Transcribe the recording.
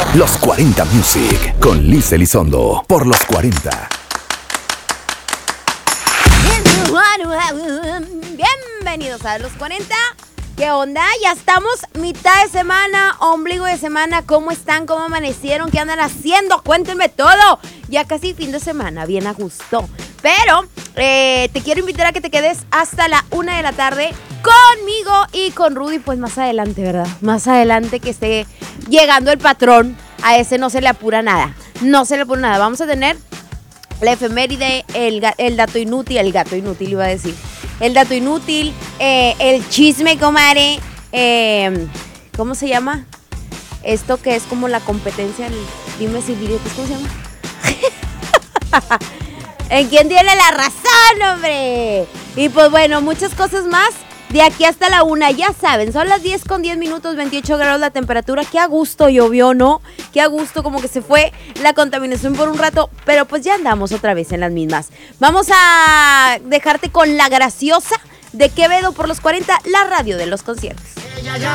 Los 40 Music con Liz Elizondo por Los 40. Bienvenidos a Los 40. ¿Qué onda? Ya estamos mitad de semana, ombligo de semana. ¿Cómo están? ¿Cómo amanecieron? ¿Qué andan haciendo? Cuéntenme todo. Ya casi fin de semana, bien a gusto. Pero te quiero invitar a que te quedes hasta la 1 de la tarde conmigo y con Rudy, pues más adelante, ¿verdad? Más adelante que esté llegando el patrón. A ese no se le apura nada. No se le apura nada. Vamos a tener la efeméride, el dato inútil, iba a decir. El dato inútil, el chisme, comadre. ¿Cómo se llama? Esto que es como la competencia, dime si diretes, ¿cómo se llama? ¿En quién tiene la razón, hombre? Y pues bueno, muchas cosas más. De aquí hasta la 1, ya saben, son las 10 con 10 minutos, 28 grados la temperatura. Qué a gusto llovió, ¿no? Qué a gusto, como que se fue la contaminación por un rato, pero pues ya andamos otra vez en las mismas. Vamos a dejarte con la graciosa de Quevedo por Los 40, la radio de los conciertos.